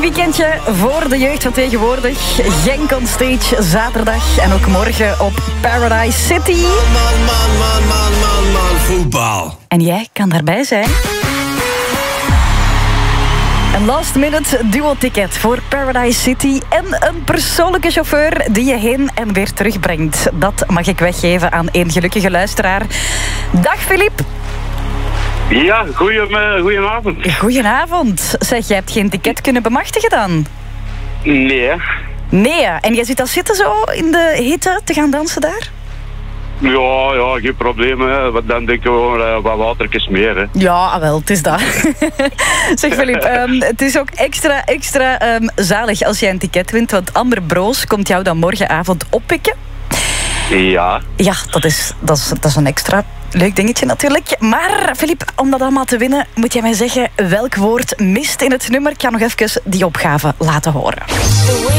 weekendje voor de jeugd van tegenwoordig. Genk on stage zaterdag en ook morgen op Paradise City. Man, voetbal. En jij kan daarbij zijn. Een last-minute duo-ticket voor Paradise City en een persoonlijke chauffeur die je heen en weer terugbrengt. Dat mag ik weggeven aan één gelukkige luisteraar. Dag Filip. Ja, goedenavond. Goedenavond. Zeg, jij hebt geen ticket kunnen bemachtigen dan? Nee. Nee, en jij zit al zitten zo in de hitte te gaan dansen daar? Ja, geen probleem. Hè. Dan denk ik gewoon wat watertjes meer. Hè. Ja, wel, het is dat. Zeg Filip, het is ook extra zalig als jij een ticket wint, want Amber Broos komt jou dan morgenavond oppikken. Ja. Ja, dat is een extra leuk dingetje natuurlijk. Maar Filip, om dat allemaal te winnen, moet jij mij zeggen welk woord mist in het nummer. Ik kan nog even die opgave laten horen.